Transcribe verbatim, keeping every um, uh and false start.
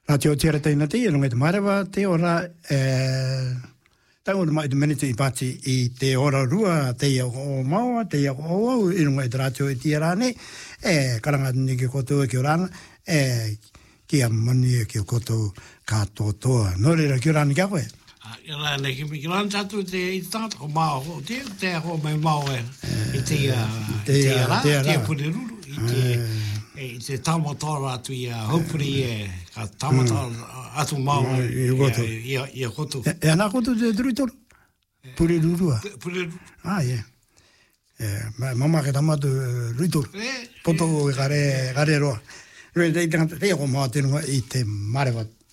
Rā te o tēra teina te, e runga te marewa, te ora, e... Tango mai te menete i pati i te ora rua, te ia o maua, te ia o au, i runga i te rātio i tia rāne, e karanga ni ki koto ki o rāna, e ki a mani e ki o koto kātotoa. Nō reira ki o rāna kia koe? Ia rāna ki mi ki rāna tātu te i tāta ko māo ho, te te ho mai māo e, i te rā, te pure ruru, i te... E te tamatara atu i a haupuri e, ka tamatara atu mau i a koto. E anā koto te ruitoru? Puri rurua? Puri rurua. Ah, ie. Mama ke tamatu ruitoru. Poto e kare roa. Rui te i te ko maa te runga i te marewa